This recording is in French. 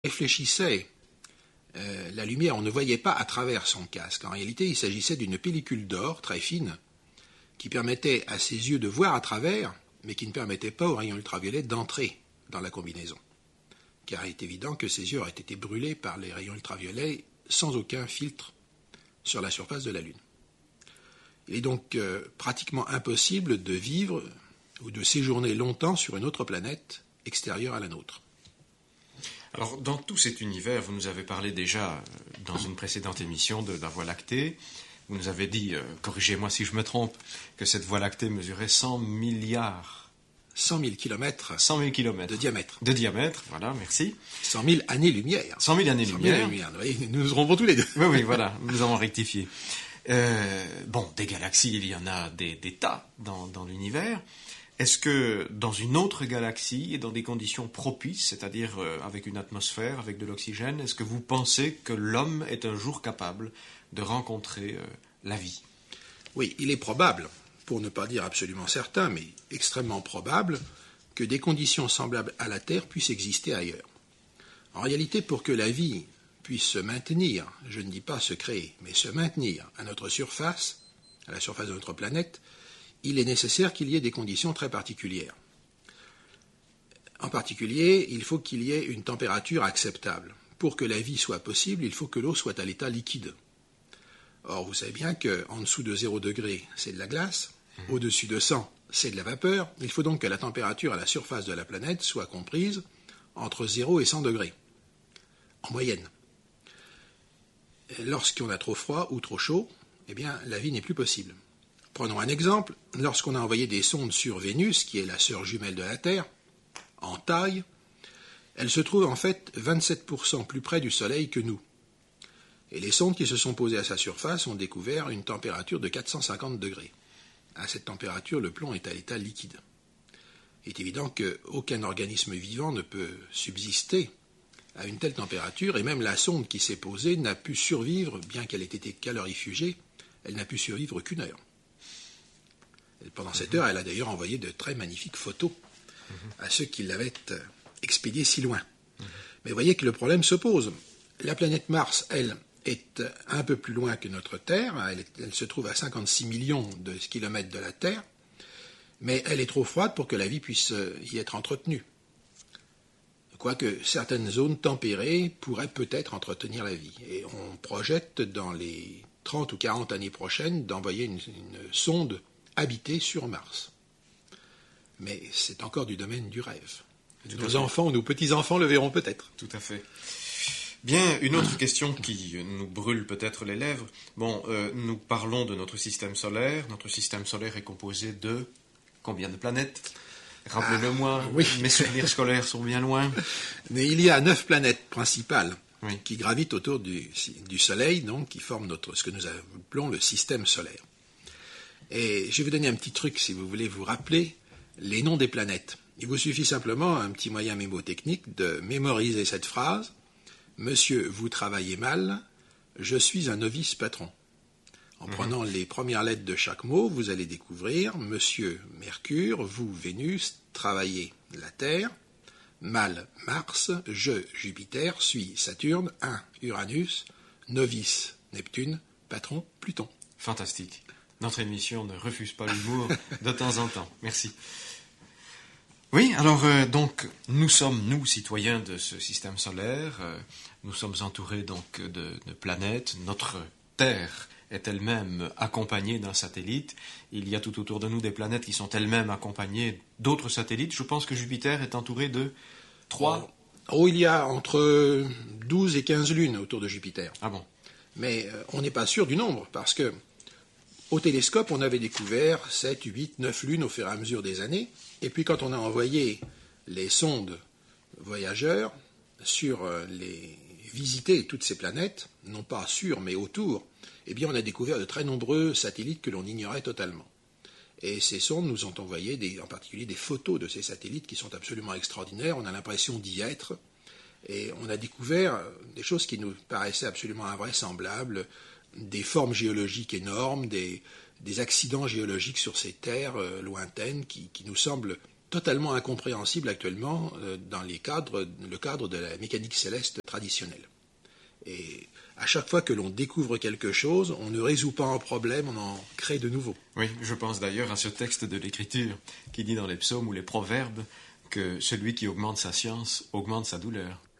réfléchissait la lumière, on ne voyait pas à travers son casque. En réalité, il s'agissait d'une pellicule d'or très fine qui permettait à ses yeux de voir à travers, mais qui ne permettait pas aux rayons ultraviolets d'entrer dans la combinaison. Car il est évident que ses yeux auraient été brûlés par les rayons ultraviolets sans aucun filtre sur la surface de la Lune. Il est donc pratiquement impossible de vivre ou de séjourner longtemps sur une autre planète extérieure à la nôtre. Alors, dans tout cet univers, vous nous avez parlé déjà dans une précédente émission de la Voie lactée. Vous nous avez dit, corrigez-moi si je me trompe, que cette Voie lactée mesurait 100 milliards. 100 000 kilomètres 100 000 kilomètres. De diamètre. De diamètre, voilà, merci. 100 000 années-lumière. 100 000 années-lumière. Oui, nous nous trompons tous les deux. Oui, voilà, nous avons rectifié. Des galaxies, il y en a des tas dans l'univers. Est-ce que dans une autre galaxie et dans des conditions propices, c'est-à-dire avec une atmosphère, avec de l'oxygène, est-ce que vous pensez que l'homme est un jour capable de rencontrer la vie ? Oui, il est probable, pour ne pas dire absolument certain, mais extrêmement probable, que des conditions semblables à la Terre puissent exister ailleurs. En réalité, pour que la vie puisse se maintenir, je ne dis pas se créer, mais se maintenir à notre surface, à la surface de notre planète, il est nécessaire qu'il y ait des conditions très particulières. En particulier, il faut qu'il y ait une température acceptable. Pour que la vie soit possible, il faut que l'eau soit à l'état liquide. Or, vous savez bien qu'en dessous de 0 degré, c'est de la glace, au-dessus de 100, c'est de la vapeur. Il faut donc que la température à la surface de la planète soit comprise entre 0 et 100 degrés, en moyenne. Lorsqu'on a trop froid ou trop chaud, eh bien, la vie n'est plus possible. Prenons un exemple, lorsqu'on a envoyé des sondes sur Vénus, qui est la sœur jumelle de la Terre, en taille, elle se trouve en fait 27% plus près du Soleil que nous. Et les sondes qui se sont posées à sa surface ont découvert une température de 450 degrés. À cette température, le plomb est à l'état liquide. Il est évident qu'aucun organisme vivant ne peut subsister à une telle température, et même la sonde qui s'est posée n'a pu survivre, bien qu'elle ait été calorifugée, elle n'a pu survivre qu'une heure. Pendant cette heure, elle a d'ailleurs envoyé de très magnifiques photos à ceux qui l'avaient expédiée si loin. Mais vous voyez que le problème se pose. La planète Mars, elle, est un peu plus loin que notre Terre. Elle se trouve à 56 millions de kilomètres de la Terre. Mais elle est trop froide pour que la vie puisse y être entretenue. Quoique certaines zones tempérées pourraient peut-être entretenir la vie. Et on projette dans les 30 ou 40 années prochaines d'envoyer une sonde habité sur Mars. Mais c'est encore du domaine du rêve. Nos enfants ou nos petits-enfants le verront peut-être. Tout à fait. Bien, une autre question qui nous brûle peut-être les lèvres. Nous parlons de notre système solaire. Notre système solaire est composé de combien de planètes ? Rappelez-le-moi, oui. Mes souvenirs scolaires sont bien loin. Mais il y a 9 planètes principales qui gravitent autour du Soleil, donc qui forment ce que nous appelons le système solaire. Et je vais vous donner un petit truc, si vous voulez vous rappeler les noms des planètes. Il vous suffit simplement, un petit moyen mémotechnique, de mémoriser cette phrase. « Monsieur, vous travaillez mal, je suis un novice patron ». En prenant les premières lettres de chaque mot, vous allez découvrir « Monsieur Mercure, vous Vénus, travaillez la Terre, mal Mars, je Jupiter, suis Saturne, Uranus, novice Neptune, patron Pluton ». Fantastique. Notre émission ne refuse pas l'humour de temps en temps. Merci. Oui, alors donc nous sommes, nous, citoyens de ce système solaire, nous sommes entourés donc de planètes. Notre Terre est elle-même accompagnée d'un satellite. Il y a tout autour de nous des planètes qui sont elles-mêmes accompagnées d'autres satellites. Je pense que Jupiter est entouré de 3. Il y a entre 12 et 15 lunes autour de Jupiter. Ah bon ? Mais on n'est pas sûr du nombre, parce que au télescope, on avait découvert 7, 8, 9 lunes au fur et à mesure des années. Et puis quand on a envoyé les sondes voyageurs visiter toutes ces planètes, non pas sur, mais autour, eh bien on a découvert de très nombreux satellites que l'on ignorait totalement. Et ces sondes nous ont envoyé en particulier des photos de ces satellites qui sont absolument extraordinaires. On a l'impression d'y être. Et on a découvert des choses qui nous paraissaient absolument invraisemblables, des formes géologiques énormes, des accidents géologiques sur ces terres lointaines qui nous semblent totalement incompréhensibles actuellement dans le cadre de la mécanique céleste traditionnelle. Et à chaque fois que l'on découvre quelque chose, on ne résout pas un problème, on en crée de nouveaux. Oui, je pense d'ailleurs à ce texte de l'Écriture qui dit dans les psaumes ou les proverbes que celui qui augmente sa science augmente sa douleur.